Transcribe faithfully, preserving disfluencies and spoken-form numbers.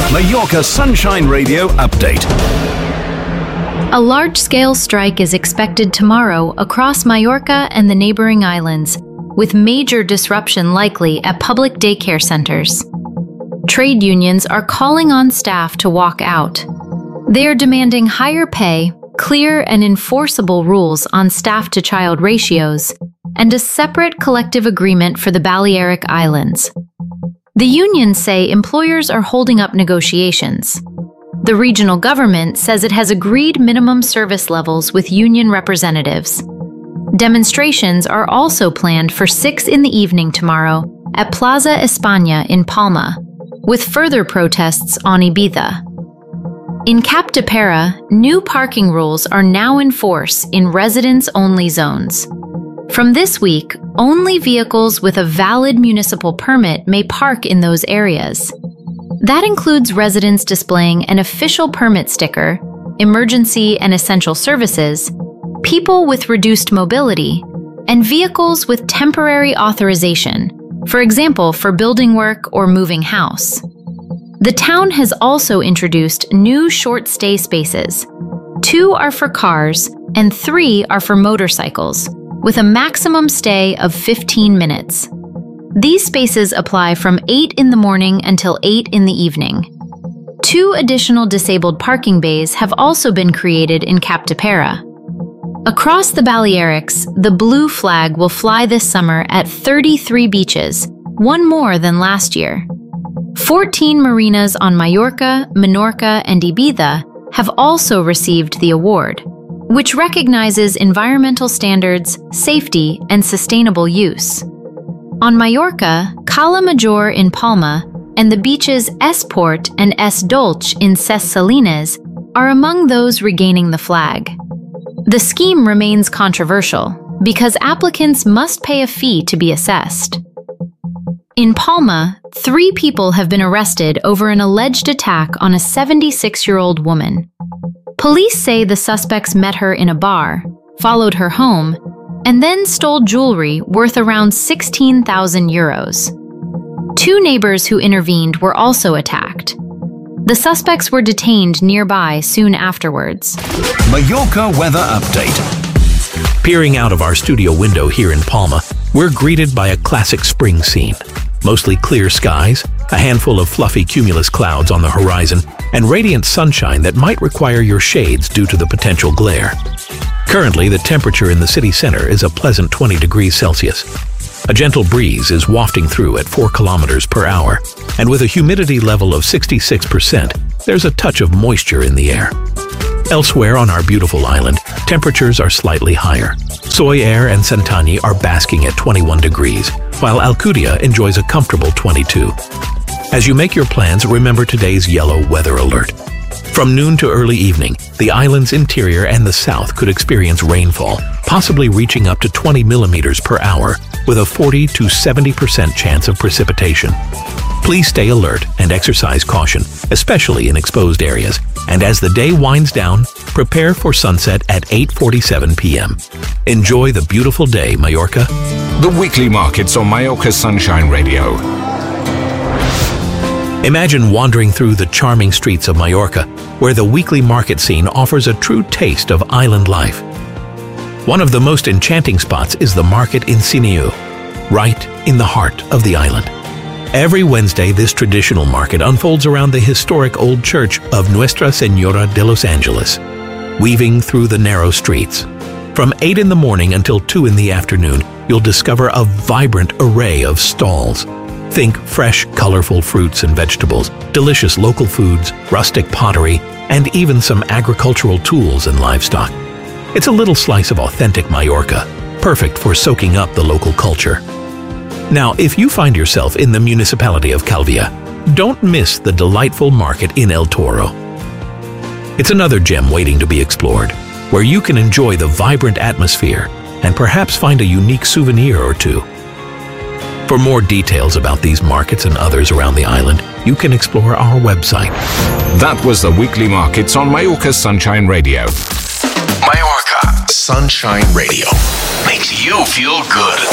Mallorca Sunshine Radio update. A large-scale strike is expected tomorrow across Mallorca and the neighboring islands, with major disruption likely at public daycare centers. Trade unions are calling on staff to walk out. They are demanding higher pay, clear and enforceable rules on staff-to-child ratios, and a separate collective agreement for the Balearic Islands. The unions say employers are holding up negotiations. The regional government says it has agreed minimum service levels with union representatives. Demonstrations are also planned for six in the evening tomorrow at Plaza España in Palma, with further protests on Ibiza. In Capdepera, new parking rules are now in force in residents-only zones. From this week, only vehicles with a valid municipal permit may park in those areas. That includes residents displaying an official permit sticker, emergency and essential services, people with reduced mobility, and vehicles with temporary authorization, for example, for building work or moving house. The town has also introduced new short stay spaces. Two are for cars and three are for motorcycles, with a maximum stay of fifteen minutes. These spaces apply from eight in the morning until eight in the evening. Two additional disabled parking bays have also been created in Capdepera. Across the Balearics, the blue flag will fly this summer at thirty-three beaches, one more than last year. fourteen marinas on Mallorca, Menorca, and Ibiza have also received the award, which recognizes environmental standards, safety, and sustainable use. On Mallorca, Cala Major in Palma and the beaches Esport and Es Dolce in Ses Salines are among those regaining the flag. The scheme remains controversial because applicants must pay a fee to be assessed. In Palma, three people have been arrested over an alleged attack on a seventy-six-year-old woman. Police say the suspects met her in a bar, followed her home, and then stole jewelry worth around sixteen thousand euros. Two neighbors who intervened were also attacked. The suspects were detained nearby soon afterwards. Mallorca weather update. Peering out of our studio window here in Palma, we're greeted by a classic spring scene. Mostly clear skies, a handful of fluffy cumulus clouds on the horizon, and radiant sunshine that might require your shades due to the potential glare. Currently, the temperature in the city center is a pleasant twenty degrees Celsius. A gentle breeze is wafting through at four kilometers per hour, and with a humidity level of sixty-six percent, there's a touch of moisture in the air. Elsewhere on our beautiful island, temperatures are slightly higher. Soy Air and Santani are basking at twenty-one degrees, while Alcudia enjoys a comfortable twenty-two. As you make your plans, remember today's yellow weather alert. From noon to early evening, the island's interior and the south could experience rainfall, possibly reaching up to twenty millimeters per hour, with a forty to seventy percent chance of precipitation. Please stay alert and exercise caution, especially in exposed areas. And as the day winds down, prepare for sunset at eight forty-seven p m Enjoy the beautiful day, Mallorca. The weekly markets on Mallorca Sunshine Radio. Imagine wandering through the charming streets of Mallorca, where the weekly market scene offers a true taste of island life. One of the most enchanting spots is the market in Siniu, right in the heart of the island. Every Wednesday, this traditional market unfolds around the historic old church of Nuestra Señora de los Angeles, weaving through the narrow streets. From eight in the morning until two in the afternoon, you'll discover a vibrant array of stalls. Think fresh, colorful fruits and vegetables, delicious local foods, rustic pottery, and even some agricultural tools and livestock. It's a little slice of authentic Mallorca, perfect for soaking up the local culture. Now, if you find yourself in the municipality of Calvia, don't miss the delightful market in El Toro. It's another gem waiting to be explored, where you can enjoy the vibrant atmosphere and perhaps find a unique souvenir or two. For more details about these markets and others around the island, you can explore our website. That was the weekly markets on Mallorca Sunshine Radio. Mallorca Sunshine Radio makes you feel good.